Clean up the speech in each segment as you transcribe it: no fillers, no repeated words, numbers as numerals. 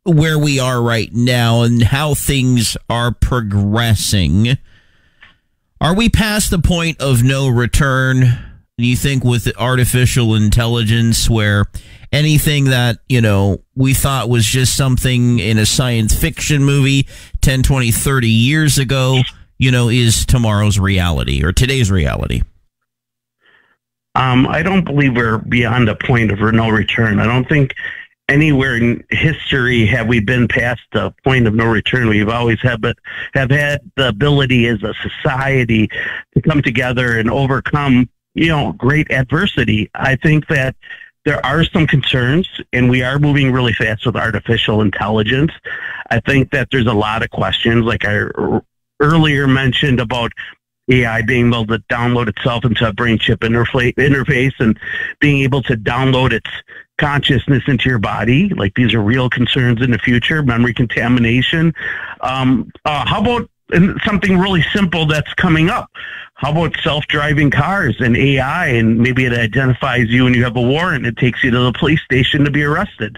where we are right now and how things are progressing, are we past the point of no return? Do you think with artificial intelligence where anything that, we thought was just something in a science fiction movie 10, 20, 30 years ago, is tomorrow's reality or today's reality? I don't believe we're beyond a point of no return. I don't think anywhere in history have we been past the point of no return. We've always have had the ability as a society to come together and overcome, great adversity. I think that there are some concerns, and we are moving really fast with artificial intelligence. I think that there's a lot of questions, like I earlier mentioned about AI being able to download itself into a brain chip interface and being able to download its consciousness into your body. Like, these are real concerns in the future. Memory contamination. How about something really simple that's coming up? How about self-driving cars and AI, and maybe it identifies you and you have a warrant, it takes you to the police station to be arrested?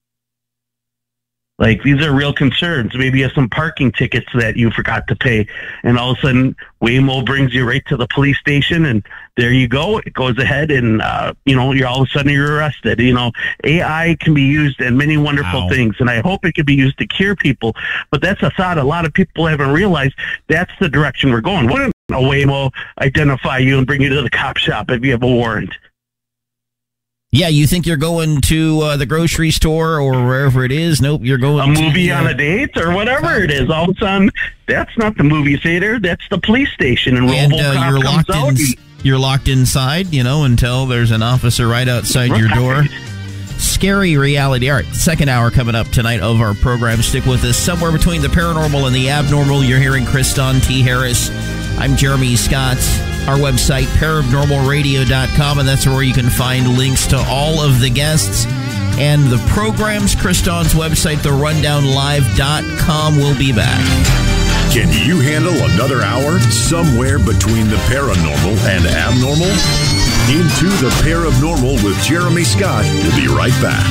Like, these are real concerns. Maybe you have some parking tickets that you forgot to pay, and all of a sudden Waymo brings you right to the police station, and there you go. It goes ahead, and you're all of a sudden you're arrested. AI can be used in many wonderful things, and I hope it could be used to cure people. But that's a thought a lot of people haven't realized. That's the direction we're going. Wouldn't a Waymo identify you and bring you to the cop shop if you have a warrant? Yeah, you think you're going to the grocery store or wherever it is. Nope, you're going a movie on a date or whatever it is. All of a sudden, that's not the movie theater. That's the police station. And RoboCop comes out. You're locked inside, until there's an officer right outside your door. Scary reality. All right, second hour coming up tonight of our program. Stick with us. Somewhere between the paranormal and the abnormal, you're hearing Kriston T. Harris. I'm Jeremy Scott. Our website, paranormalradio.com, and that's where you can find links to all of the guests and the programs. Kriston's website, therundownlive.com. We'll be back. Can you handle another hour somewhere between the paranormal and abnormal? Into the Paranormal with Jeremy Scott. We'll be right back.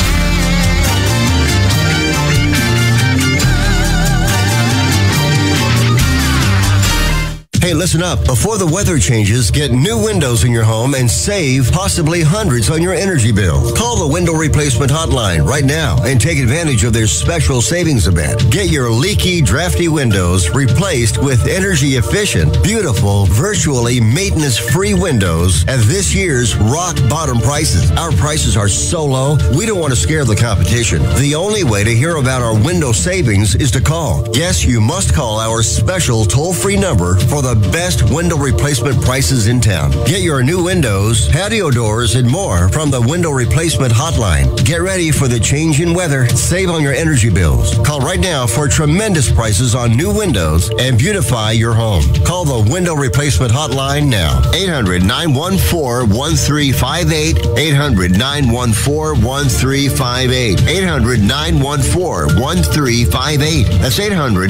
Hey, listen up. Before the weather changes, get new windows in your home and save possibly hundreds on your energy bill. Call the Window Replacement Hotline right now and take advantage of their special savings event. Get your leaky, drafty windows replaced with energy-efficient, beautiful, virtually maintenance-free windows at this year's rock-bottom prices. Our prices are so low, we don't want to scare the competition. The only way to hear about our window savings is to call. Yes, you must call our special toll-free number for the best window replacement prices in town. Get your new windows, patio doors, and more from the Window Replacement Hotline. Get ready for the change in weather. Save on your energy bills. Call right now for tremendous prices on new windows and beautify your home. Call the Window Replacement Hotline now. 800-914-1358. 800-914-1358. 800-914-1358. That's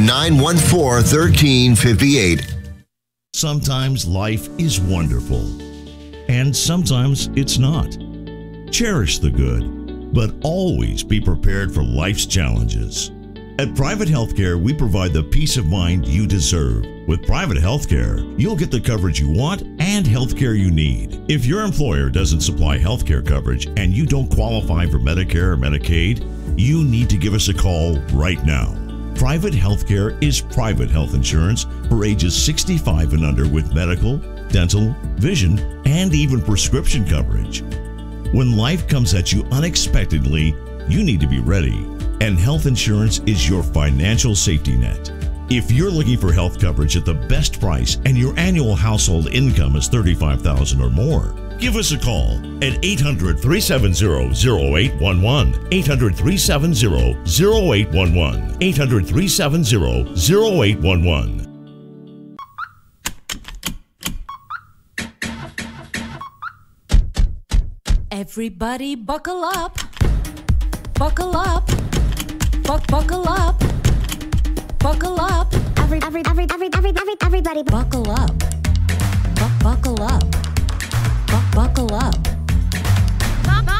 800-914-1358. Sometimes life is wonderful, and sometimes it's not. Cherish the good, but always be prepared for life's challenges. At Private Healthcare, we provide the peace of mind you deserve. With Private Healthcare, you'll get the coverage you want and healthcare you need. If your employer doesn't supply healthcare coverage and you don't qualify for Medicare or Medicaid, you need to give us a call right now. Private Healthcare is private health insurance for ages 65 and under with medical, dental, vision, and even prescription coverage. When life comes at you unexpectedly, you need to be ready, and health insurance is your financial safety net. If you're looking for health coverage at the best price and your annual household income is $35,000 or more, give us a call at 800-370-0811. 800-370-0811. 800-370-0811. Everybody buckle up. Buckle up. Buckle up. Buckle up. Everybody buckle up. Buckle up. Buckle up.